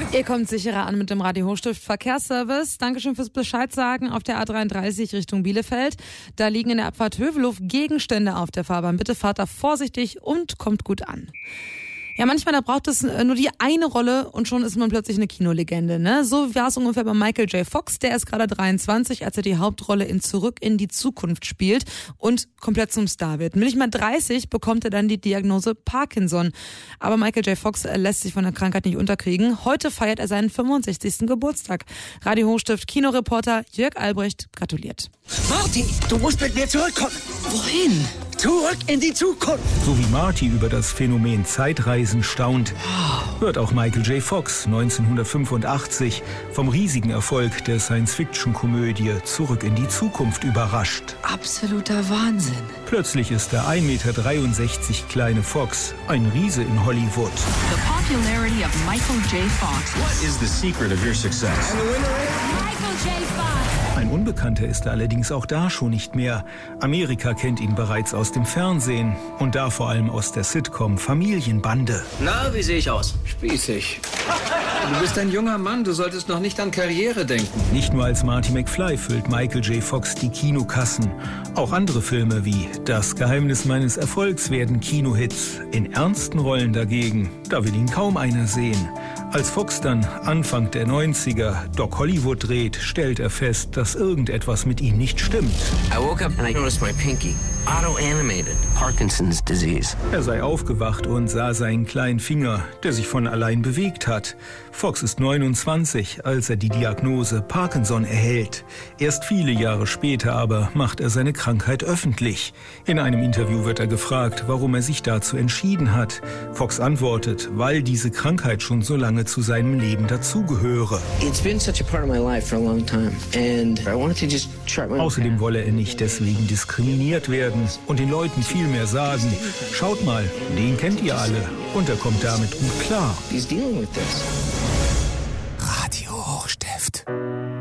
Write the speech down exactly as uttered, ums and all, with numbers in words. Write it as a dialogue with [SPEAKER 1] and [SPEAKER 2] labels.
[SPEAKER 1] Ihr kommt sicherer an mit dem Radio Hochstift Verkehrsservice. Dankeschön fürs Bescheid sagen auf der A dreiunddreißig Richtung Bielefeld. Da liegen in der Abfahrt Hövelhof Gegenstände auf der Fahrbahn. Bitte fahrt da vorsichtig und kommt gut an. Ja, manchmal da braucht es nur die eine Rolle und schon ist man plötzlich eine Kinolegende, ne? So war es ungefähr bei Michael J. Fox. Der ist gerade dreiundzwanzig, als er die Hauptrolle in Zurück in die Zukunft spielt und komplett zum Star wird. Mit nicht mal dreißig bekommt er dann die Diagnose Parkinson. Aber Michael J. Fox lässt sich von der Krankheit nicht unterkriegen. Heute feiert er seinen fünfundsechzigsten Geburtstag. Radio Hochstift Kinoreporter Jörg Albrecht gratuliert.
[SPEAKER 2] Marty, du musst mit mir zurückkommen.
[SPEAKER 3] Wohin?
[SPEAKER 2] Zurück in die Zukunft.
[SPEAKER 4] So wie Marty über das Phänomen Zeitreisen staunt, wird auch Michael J. Fox neunzehnhundertfünfundachtzig vom riesigen Erfolg der Science-Fiction-Komödie Zurück in die Zukunft überrascht.
[SPEAKER 3] Absoluter Wahnsinn.
[SPEAKER 4] Plötzlich ist der ein Meter dreiundsechzig kleine Fox ein Riese in Hollywood.
[SPEAKER 5] The popularity of Michael J. Fox.
[SPEAKER 6] What is the secret of your success?
[SPEAKER 5] Michael J. Fox.
[SPEAKER 4] Ein Unbekannter ist er allerdings auch da schon nicht mehr. Amerika kennt ihn bereits aus dem Fernsehen und da vor allem aus der Sitcom Familienbande.
[SPEAKER 2] Na, wie sehe ich aus?
[SPEAKER 3] Spießig. Du bist ein junger Mann, du solltest noch nicht an Karriere denken.
[SPEAKER 4] Nicht nur als Marty McFly füllt Michael J. Fox die Kinokassen. Auch andere Filme wie Das Geheimnis meines Erfolgs werden Kinohits. In ernsten Rollen dagegen, da will ihn kaum einer sehen. Als Fox dann Anfang der neunziger Doc Hollywood dreht, stellt er fest, dass irgendetwas mit ihm nicht stimmt.
[SPEAKER 7] I woke up and I noticed my pinky. Auto-animated. Parkinson's disease.
[SPEAKER 4] Er sei aufgewacht und sah seinen kleinen Finger, der sich von allein bewegt hat. Fox ist neunundzwanzig, als er die Diagnose Parkinson erhält. Erst viele Jahre später aber macht er seine Krankheit öffentlich. In einem Interview wird er gefragt, warum er sich dazu entschieden hat. Fox antwortet, weil diese Krankheit schon so lange zu seinem Leben dazugehöre.
[SPEAKER 7] It's been such a part of my life for a long time. And I wanted to just chart my own
[SPEAKER 4] Außerdem
[SPEAKER 7] path.
[SPEAKER 4] wolle er nicht deswegen diskriminiert werden und den Leuten viel mehr sagen, schaut mal, den kennt ihr alle. Und er kommt damit gut klar.
[SPEAKER 7] He's dealing with this.
[SPEAKER 3] Radio Hochstift.